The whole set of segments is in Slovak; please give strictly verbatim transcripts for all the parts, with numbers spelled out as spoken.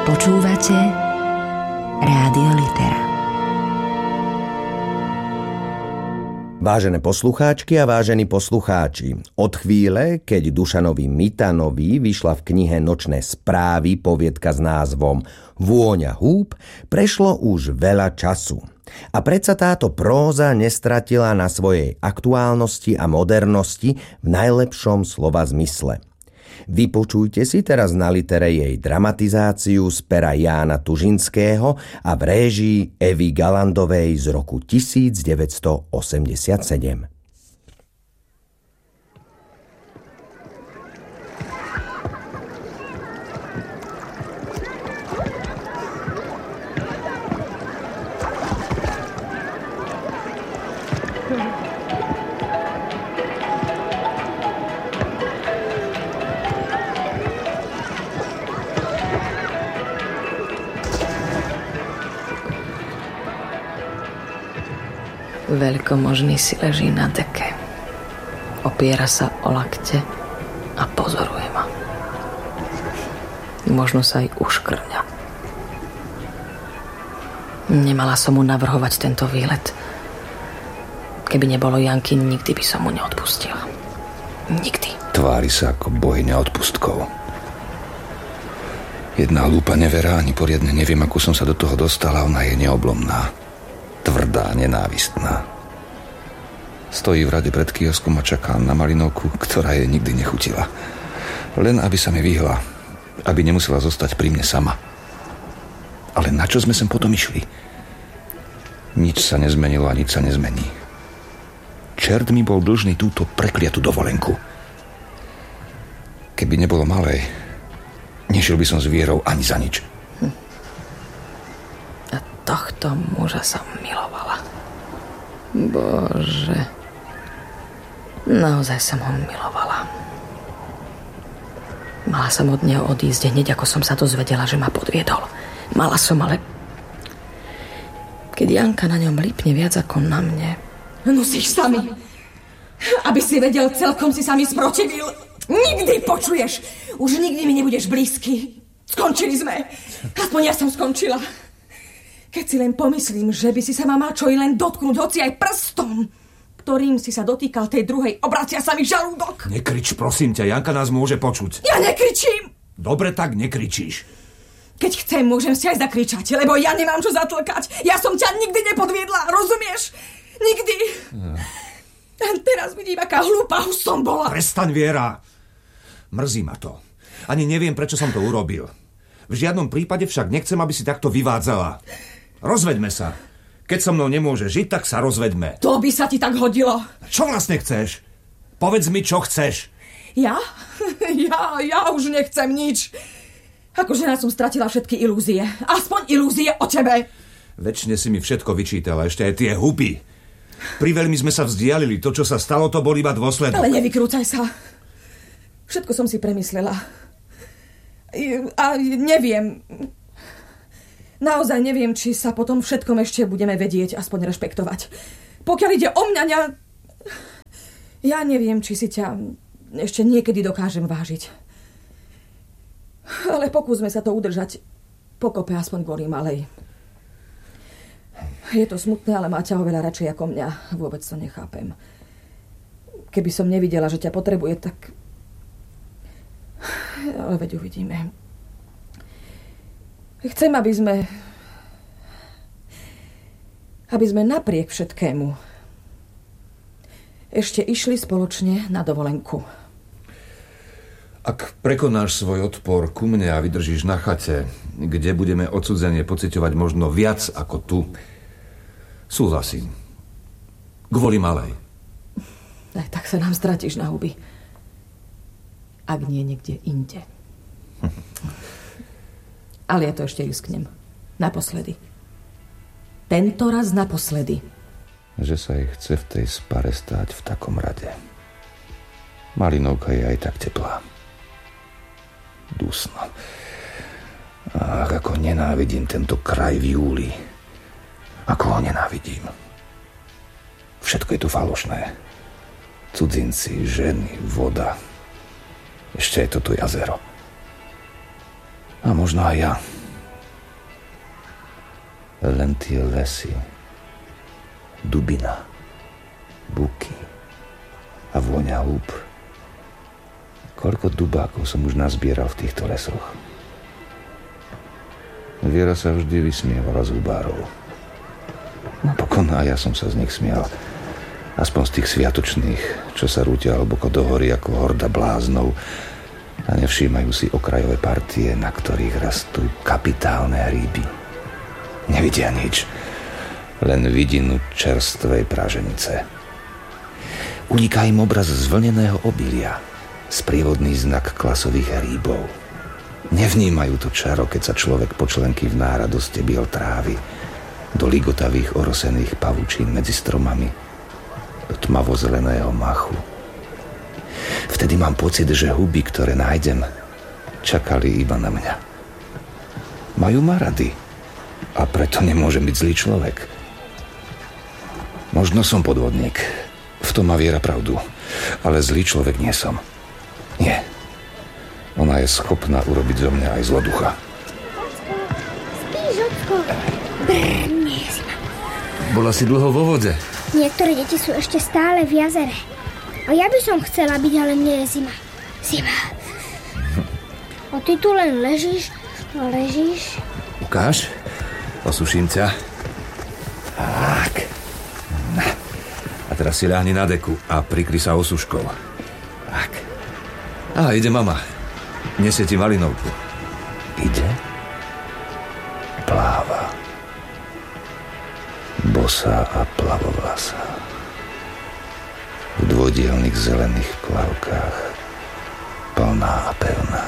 Počúvate Rádio Litera. Vážené poslucháčky a vážení poslucháči, od chvíle, keď Dušanovi Mitanovi vyšla v knihe Nočné správy poviedka s názvom Vôňa húb, prešlo už veľa času. A predsa táto próza nestratila na svojej aktuálnosti a modernosti v najlepšom slova zmysle. Vypočujte si teraz na Litere jej dramatizáciu z pera Jána Tužinského a v réžii Evy Galandovej z roku devätnásťstoosemdesiatsedem. Veľkomožný si leží na deke. Opiera sa o lakte a pozoruje ma. Možno sa aj uškrňa. Nemala som mu navrhovať tento výlet. Keby nebolo Janky, nikdy by som mu neodpustila. Nikdy. Tvári sa ako bohyňa odpustkov. Jedna hlúpa nevera, ani poriadne neviem, ako som sa do toho dostala. Ona je neoblomná. Tvrdá, nenávistná. Stojí v rade pred kioskom a čaká na malinovku, ktorá jej nikdy nechutila. Len aby sa mi vyhla, aby nemusela zostať pri mne sama. Ale na čo sme sem potom išli? Nič sa nezmenilo a nič sa nezmení. Čert mi bol dlžný túto prekliatú dovolenku. Keby nebolo malej, nešiel by som s Vierou ani za nič. Tohto muža som milovala. Bože. Naozaj som ho milovala. Mala som od neho odísť hneď, ako som sa dozvedela, že ma podviedol. Mala som, ale keď Janka na ňom lípne viac ako na mne. Musíš sami. Aby si vedel, celkom si sa mi sprotivil. Nikdy, počuješ? Už nikdy mi nebudeš blízky. Skončili sme. Aspoň ja som skončila. Keď si len pomyslím, že by si sa ma mal čo i len dotknúť, hoci aj prstom, ktorým si sa dotýkal tej druhej, obracia sa mi žalúdok. Nekrič, prosím ťa, Janka nás môže počuť. Ja nekričím. Dobre, tak nekričíš. Keď chcem, môžem si aj zakričať, lebo ja nemám čo zatlkať. Ja som ťa nikdy nepodviedla, rozumieš? Nikdy. Ja. A teraz vidím, aká hlúpa už som bola. Prestaň, Viera. Mrzí ma to. Ani neviem, prečo som to urobil. V žiadnom prípade však nechcem, aby si takto vyvádzala. Rozveďme sa. Keď so mnou nemôže žiť, tak sa rozveďme. To by sa ti tak hodilo. Čo vlastne chceš? Povedz mi, čo chceš. Ja? Ja, ja už nechcem nič. Ako žena som stratila všetky ilúzie. Aspoň ilúzie o tebe. Večne si mi všetko vyčítala, ešte aj tie huby. Priveľmi sme sa vzdialili. To, čo sa stalo, to bol iba dôsledok. Ale nevykrúcaj sa. Všetko som si premyslela. A neviem... Naozaj neviem, či sa potom všetkom ešte budeme vedieť, aspoň rešpektovať. Pokiaľ ide o mňa, ja... Ja neviem, či si ťa ešte niekedy dokážem vážiť. Ale pokúsme sa to udržať pokope, aspoň kvôli malej. Je to smutné, ale má ťa oveľa radšej ako mňa. Vôbec to nechápem. Keby som nevidela, že ťa potrebuje, tak... Ale veď uvidíme. Chcem, aby sme... aby sme napriek všetkému ešte išli spoločne na dovolenku. Ak prekonáš svoj odpor ku mne a vydržíš na chate, kde budeme odsudzenie pociťovať možno viac ako tu, súhlasím. Kvôli malej. Aj tak sa nám stratíš na huby. Ak nie niekde inde. Ale ja to ešte risknem. Naposledy. Tento raz naposledy. Že sa jej chce v tej spare stáť v takom rade. Malinovka je aj tak teplá. Dusno. Ach, ako nenávidím tento kraj v júli. Ako ho nenávidím. Všetko je tu falošné. Cudzinci, ženy, voda. Ešte je to tu jazero. A možno aj ja. Len tie lesy, dubina, buky a vôňa húb. Koľko dubákov som už nazbieral v týchto lesoch. Viera sa vždy vysmievala z hubárov. Napokon aj ja som sa z nich smial. Aspoň z tých sviatočných, čo sa rútia hlboko do hory ako horda bláznov a nevšímajú si okrajové partie, na ktorých rastú kapitálne hríby. Nevidia nič, len vidinu čerstvej praženice. Uniká im obraz zvlneného obilia, sprievodný znak klasových hríbov. Nevnímajú to čaro, keď sa človek počlenky v náradoste biel trávy, do ligotavých orosených pavučín medzi stromami, do tmavozeleného machu. Vtedy mám pocit, že huby, ktoré nájdem, čakali iba na mňa. Majú ma rady a preto nemôžem byť zlý človek. Možno som podvodník, v tom má Viera pravdu, ale zlý človek nie som. Nie. Ona je schopná urobiť zo mňa aj zloducha. Spíš, Ocko? Brr, nie, Zima. Bola si dlho vo vode. Niektoré deti sú ešte stále v jazere. A ja by som chcela byť, ale nie je zima. Zima. A ty tu len ležíš a ležíš. Ukáž? Osuším ťa. Tak. A teraz si ľahni na deku a prikry sa osuškou. Tak. Á, ide mama. Nesie ti malinovku. Ide? Pláva. Bosá a plavovlasá. V dvojdielnych zelených plavkách. Plná a pevná.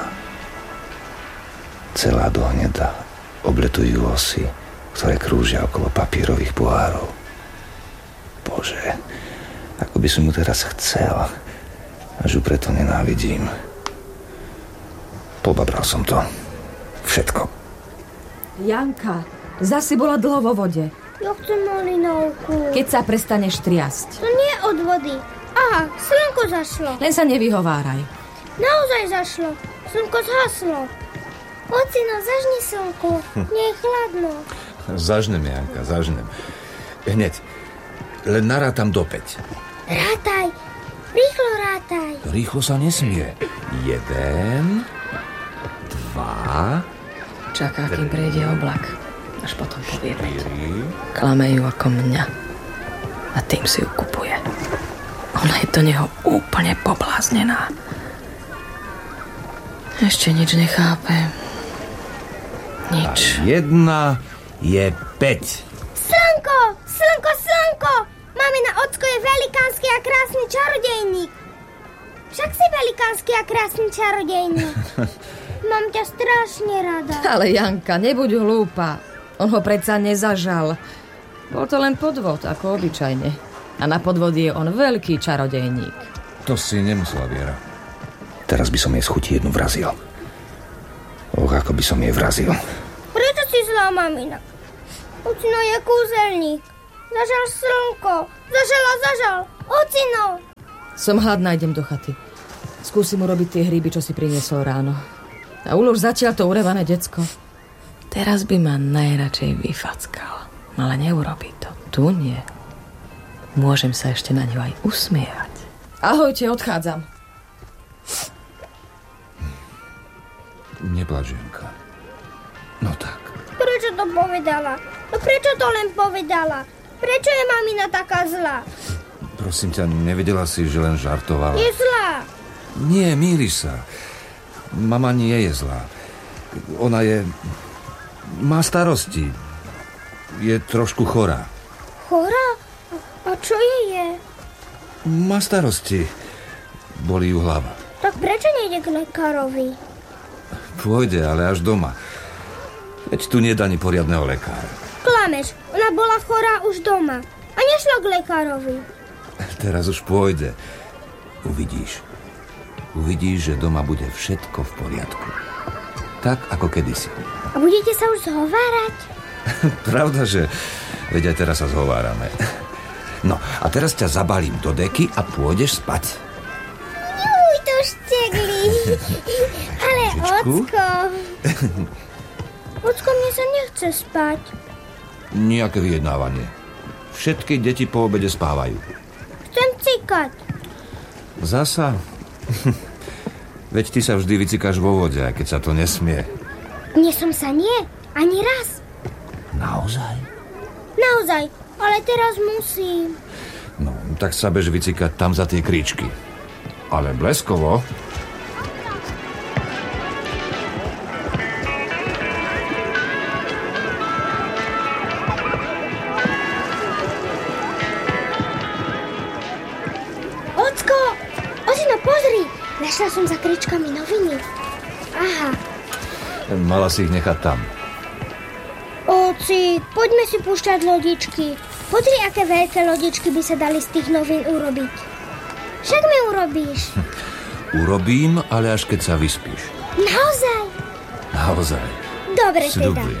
Celá do hneda obletujú osy, ktoré krúžia okolo papierových pohárov. Bože, ako by som mu teraz chcel, až ju preto nenávidím. Pobabral som to. Všetko. Janka, zasi bola dlho vo vode. Ja chcem malinovku. Keď sa prestaneš triasť. To nie od vody. Aha, slnko zašlo. Len sa nevyhováraj. Naozaj zašlo. Slnko zhaslo. Ocino, zažni slnko. Nie je chladno. Zažnem, Janka, zažnem. Hneď. Len narátam do päť. Rátaj. Rýchlo rátaj. Rýchlo sa nesmie. Jeden, dva, Čaká, kým prejde oblak. Až potom povie päť. štyri. Klame ju ako mňa. A tým si ju kupuje. Ona je do neho úplne pobláznená. Ešte nič nechápe. Nič. A jedna je päť. Slnko, slnko, slnko. Mamina, ocko je velikánsky a krásny čarodejník. Však si velikánsky a krásny čarodejník. Mám ťa strašne rada. Ale Janka, nebuď hlúpa. On ho predsa nezažal. Bol to len podvod, ako obyčajne. A na podvod je on veľký čarodejník. To si nemusela, Viera. Teraz by som jej z chuti jednu vrazil. Och, ako by som jej vrazil. Prečo si zlá, mamina? Ocino je kúzelník. Zažal slnko. Zažal a zažal. Ocino. Som hladná, idem do chaty. Skúsim urobiť tie hríby, čo si priniesol ráno. A ulož zatiaľ to urevané decko. Teraz by ma najradšej vyfackal. Ale neurobí to. Tu nie. Môžem sa ešte na ňu aj usmievať. Ahojte, odchádzam. Nepláč, Janka. No tak. Prečo to povedala? No prečo to len povedala? Prečo je mamina taká zlá? Prosím ťa, nevedela si, že len žartovala. Je zlá. Nie, mýliš sa. Mama nie je zlá. Ona je... má starosti. Je trošku chorá. Chorá? A čo jej je? Má starosti. Bolí ju hlava. Tak prečo nejde k lekárovi? Pôjde, ale až doma. Veď tu nie dá ani poriadneho lekára. Klameš, ona bola chorá už doma. A nešla k lekárovi. Teraz už pôjde. Uvidíš. Uvidíš, že doma bude všetko v poriadku. Tak, ako kedysi. A budete sa už zhovárať? Pravda, že... Veď aj teraz sa zhovárame. No, a teraz ťa zabalím do deky a pôjdeš spať. Juj, to štegli. Ale Trošičku. ocko... Ocko, mne sa nechce spať. Nijaké vyjednávanie. Všetky deti po obede spávajú. Chcem cikať. Zasa? Veď ty sa vždy vycikáš vo vode, aj keď sa to nesmie. Nie som sa nie, ani raz. Naozaj? Naozaj, ale teraz musím. No, tak sa bež vycikať tam za tie kríčky. Ale bleskovo. Ocko, Ocino, pozri. Našla som za kríčkami noviny. Aha. Mala si ich nechať tam. Oci, poďme si púšťať lodičky. Pozri, aké veľké lodičky by sa dali z tých novín urobiť. Však mi urobíš. Urobím, ale až keď sa vyspíš. Naozaj? Naozaj. Dobre teda. Sľubujem.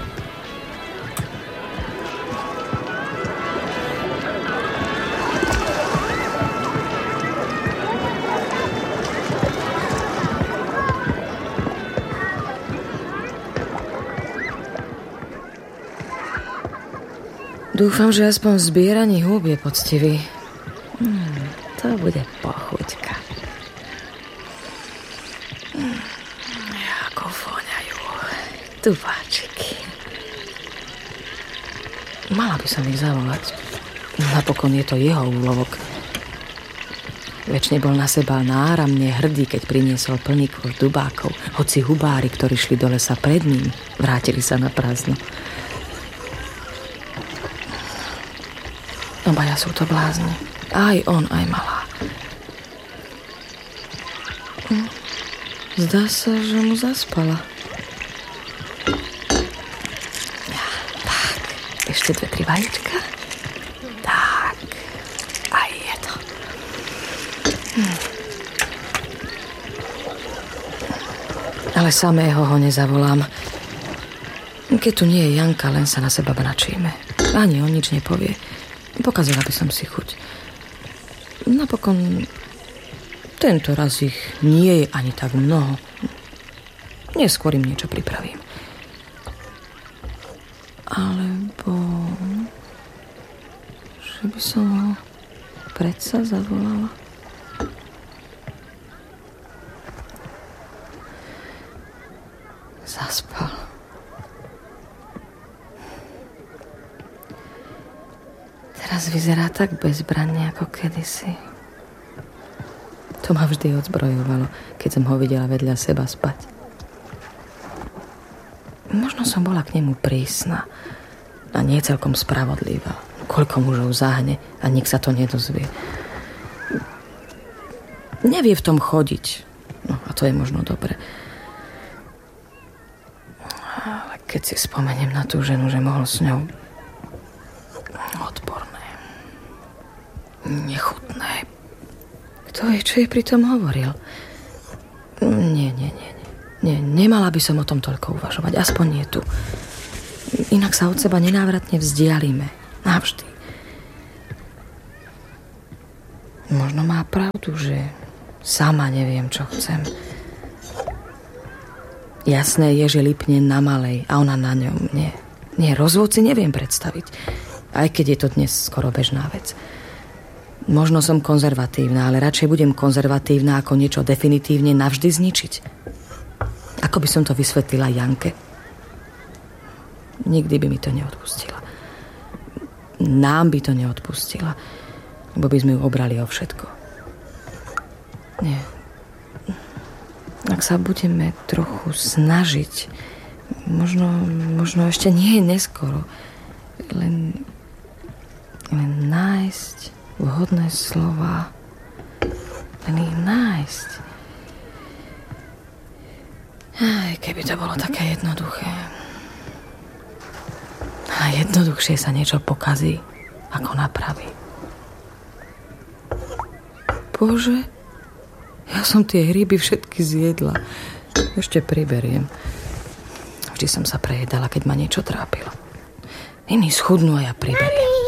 Dúfam, že aspoň v zbieraní húb je poctivý. Hmm, to bude pochuťka. Hmm, ako voňajú tubáčiky. Mala by som ich zavolať. Napokon je to jeho úlovok. Večne bol na seba náramne hrdý, keď priniesol plníkov dubákov, hoci hubári, ktorí šli do lesa pred ním, vrátili sa na prázdno. Obaja sú to blázni. Aj on, aj malá. Zdá sa, že mu zaspala. Tak, ešte dve, tri vajíčka. Tak, aj je to. Hm. Ale samého ho nezavolám. Keď tu nie je Janka, len sa na seba mračíme. Ani on nič nepovie. Pokazila by som si chuť. Napokon tento raz ich nie je ani tak mnoho. Neskôr im niečo pripravím. Alebo že by som ho predsa zavolala. Zaspal. Teraz vyzerá tak bezbranne, ako kedysi. To ma vždy odzbrojovalo, keď som ho videla vedľa seba spať. Možno som bola k nemu prísna a nie celkom spravodlivá. Koľko mužov zahne a nik sa to nedozvie. Nevie v tom chodiť. No a to je možno dobre. Ale keď si spomeniem na tú ženu, že mohol s ňou odporné, nechutné. Kto vie, čo je pri tom hovoril? Nie, nie, nie, nie. Nie, nemala by som o tom toľko uvažovať. Aspoň nie tu. Inak sa od seba nenávratne vzdialíme. Navždy. Možno má pravdu, že sama neviem, čo chcem. Jasné je, že lipne na malej a ona na ňom. Nie, nie, rozvod si neviem predstaviť. Aj keď je to dnes skoro bežná vec. Možno som konzervatívna, ale radšej budem konzervatívna ako niečo definitívne navždy zničiť. Ako by som to vysvetlila Janke? Nikdy by mi to neodpustila. Nám by to neodpustila, lebo by sme ju obrali o všetko. Nie. Ak sa budeme trochu snažiť, možno, možno ešte nie je neskoro, len, len nájsť vhodné slova, len ich nájsť. Aj keby to bolo také jednoduché. A jednoduchšie sa niečo pokazí, ako napraví. Bože, ja som tie hríby všetky zjedla. Ešte priberiem. Vždy som sa prejedala, keď ma niečo trápilo. Iní schudnú a ja priberiem. Mami!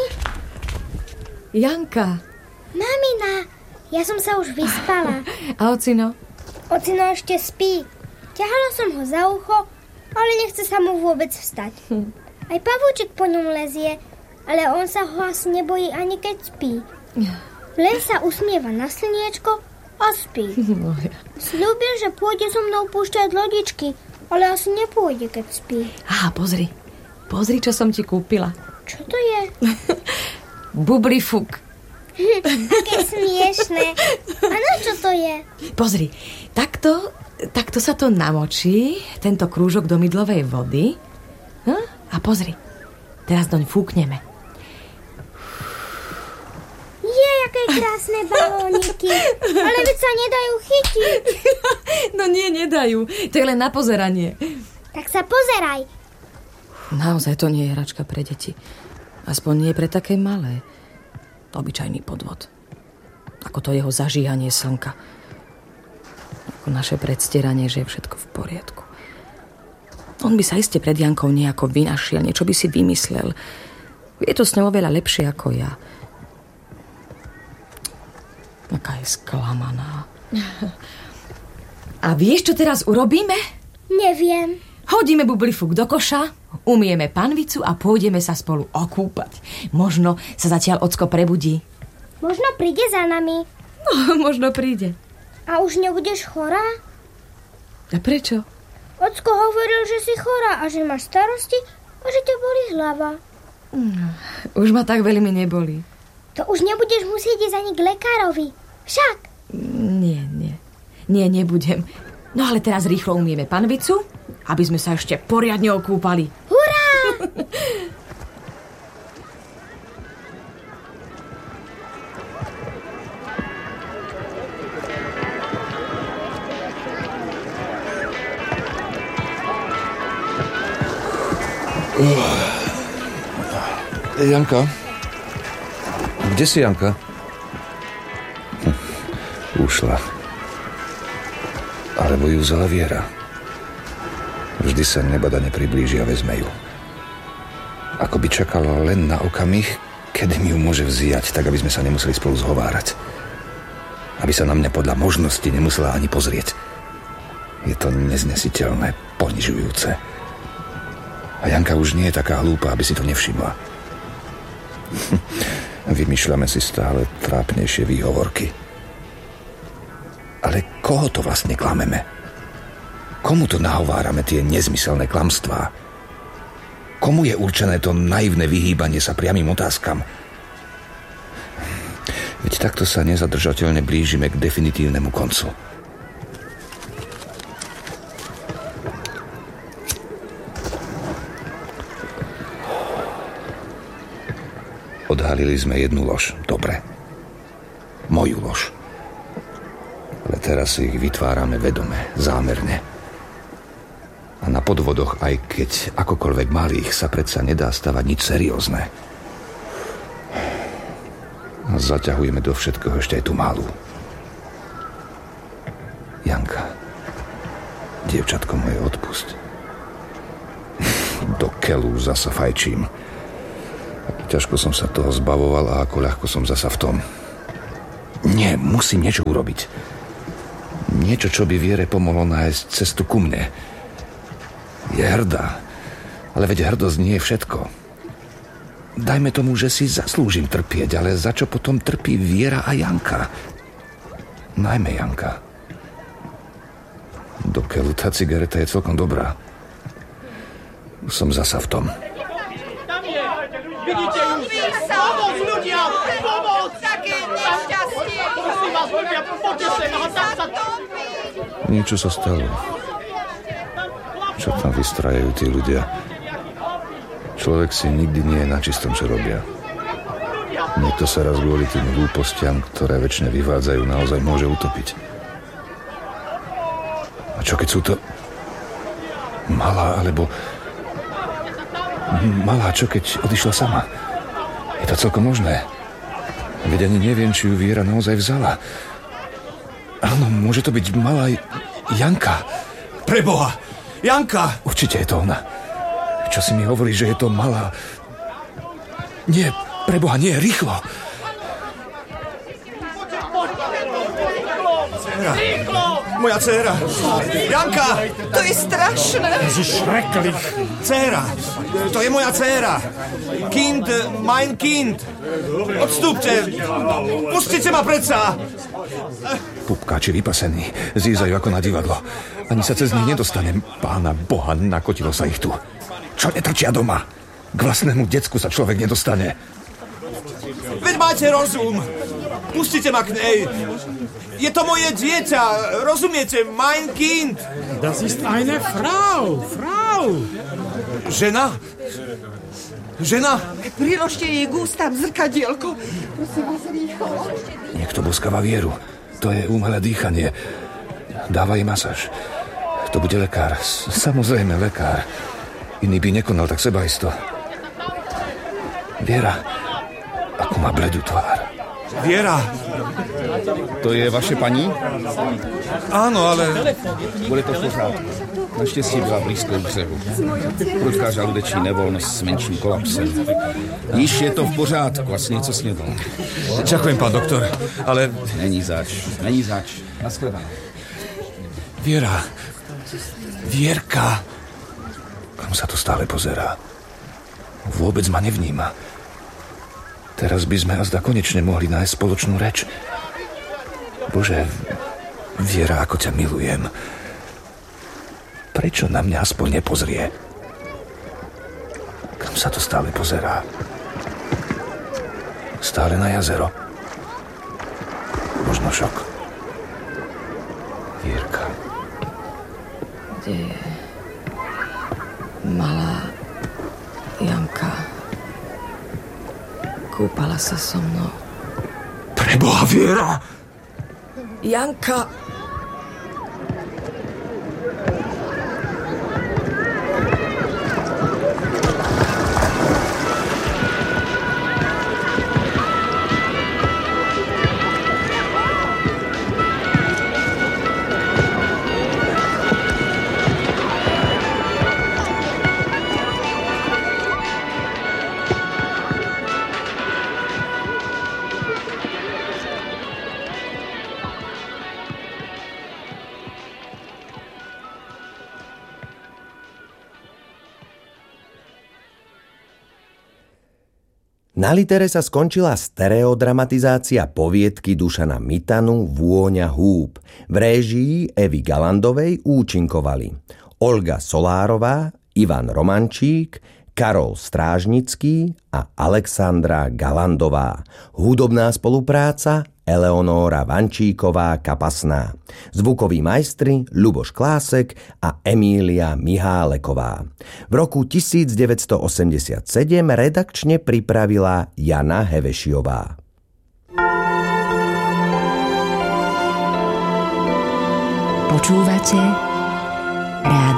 Janka! Mamina, ja som sa už vyspala. A ocino? Ocino ešte spí. Ťahala som ho za ucho, ale nechce sa mu vôbec vstať. Hm. Aj pavúčik po ňom lezie, ale on sa ho asi nebojí ani keď spí. Len sa usmieva na slniečko a spí. Sľúbil, že pôjde so mnou púšťať lodičky, ale asi nepôjde, keď spí. Á, pozri. Pozri, čo som ti kúpila. Čo to je? Bublifuk. Aké smiešné. A na čo to je? Pozri, takto, takto sa to namočí, tento krúžok do mydlovej vody. Hm? A pozri, teraz doň fúkneme. Je, aké krásne balóniky. Ale veď sa nedajú chytiť. No nie, nedajú. To je len na pozeranie. Tak sa pozeraj. Naozaj to nie je hračka pre deti. Aspoň nie pre také malé. Obyčajný podvod. Ako to jeho zažíhanie slnka. Ako naše predstieranie, že je všetko v poriadku. On by sa iste pred Jankou nejako vynašiel, niečo by si vymyslel. Je to s ňou oveľa lepšie ako ja. Aká je sklamaná. A vieš, čo teraz urobíme? Neviem. Hodíme bublifuk do koša, umieme panvicu a pôjdeme sa spolu okúpať. Možno sa zatiaľ ocko prebudí. Možno príde za nami. No, možno príde. A už nebudeš chorá? A prečo? Ocko hovoril, že si chorá a že máš starosti a že ťa bolí hlava. Mm, už ma tak veľmi nebolí. To už nebudeš musieť ísť ani k lekárovi. Však? Nie, nie. Nie, nebudem. No ale teraz rýchlo umieme panvicu, aby sme sa ešte poriadne okúpali. Hurá! Janka? Kde si, Janka? Hm, ušla. Alebo ju vzala Viera. Vždy sa nebadane priblíži a vezme ju. Ako by čakala len na okamih, kedy mi ju môže vziať, tak aby sme sa nemuseli spolu zhovárať. Aby sa na mňa podľa možnosti nemusela ani pozrieť. Je to neznesiteľné, ponižujúce. A Janka už nie je taká hlúpa, aby si to nevšimla. Vymýšľame si stále trápnejšie výhovorky. Ale koho to vlastne klameme? Komu to nahovárame tie nezmyselné klamstvá? Komu je určené to naivné vyhýbanie sa priamym otázkam? Veď takto sa nezadržateľne blížime k definitívnemu koncu. Odhalili sme jednu lož. Dobre. Moju lož. Ale teraz ich vytvárame vedome, zámerne. A na podvodoch, aj keď akokoľvek malých, sa predsa nedá stavať nič seriózne. A zaťahujeme do všetkoho ešte aj tú malú. Janka, dievčatko moje, odpusť. Do keľu zasa fajčím. Ťažko som sa toho zbavoval a ako ľahko som zasa v tom. Nie, musím niečo urobiť. Niečo, čo by Viere pomohlo nájsť cestu ku mne. Je hrdá, ale veď hrdosť nie je všetko. Dajme tomu, že si zaslúžim trpieť, ale za čo potom trpí Viera a Janka? Najmä Janka. Do keľu tá cigareta je celkom dobrá. Už som zasa v tom. Vidíte ju? Pomoc, ľudia! Pomoc! Také nešťastie! Prosím vás, ľudia, poďte sem, aha, tam sa... Niečo sa stalo. Čo tam vystrajajú tí ľudia? Človek si nikdy nie je na čistom, čo robia. Niekto sa raz kvôli tým hlúpostiam, ktoré väčšine vyvádzajú, naozaj môže utopiť. A čo keď sú to... Malá, alebo... Malá, čo keď odišla sama? Je to celkom možné. Veď ani neviem, či ju Viera naozaj vzala. Áno, môže to byť malá Janka. Preboha! Janka! Určite je to ona. Čo si mi hovorí, že je to malá... Nie, preboha, nie, rýchlo! Rýchlo! Moja dcéra. Janka! To je strašné. Sie schrecklich. Dcéra. To je moja dcéra. Kind, mein Kind. Odstúpte. Pustite ma predsa. Pupkáči vypasení. Zízajú ako na divadlo. Ani sa cez nich nedostanem. Pána Boha, nakotilo sa ich tu. Čo netrčia doma? K vlastnému decku sa človek nedostane. Veď máte rozum. Pustite ma k nej. Je to moje dieťa. Rozumiete? Mein Kind. Das ist eine Frau. Frau. Žena? Žena? Priložte jej k ústam zrkadielko. Niekto boskáva Vieru. To je umelé dýchanie. Dáva jej masáž. To bude lekár. Samozrejme lekár. Iný by nekonal tak sebaisto. Viera, ako má bledú tvár. Viera. To je vaše paní? Áno, ale... Bude to v pořádku. Naštěstí byla blízko k břehu. Prudká žaludeční nevolnost s menším kolapsem. Již je to v pořádku, asi něco snědlo. Ďakujem, pán doktor, ale... Není zač, není zač. Naschledanou. Viera. Vierka. Kam sa to stále pozerá? Vôbec ma nevníma. Teraz by sme azda konečne mohli nájsť spoločnú reč. Bože, Viera, ako ťa milujem. Prečo na mňa aspoň nepozrie? Kam sa to stále pozerá? Stále na jazero. Možno šok. Vierka. Kde je malá Janka? Kúpala sa so mnou. Preboha, Viera! Janka! Na litere sa skončila stereodramatizácia poviedky Dušana Mitanu Vôňa húb. V réžii Evy Galandovej účinkovali Olga Solárová, Ivan Romančík, Karol Strážnický a Alexandra Galandová. Hudobná spolupráca Eleonóra Vančíková-Kapasná. Zvukoví majstri Ľuboš Klásek a Emília Miháleková. V roku devätnásťstoosemdesiatsedem redakčne pripravila Jana Hevešiová. Počúvate Rádio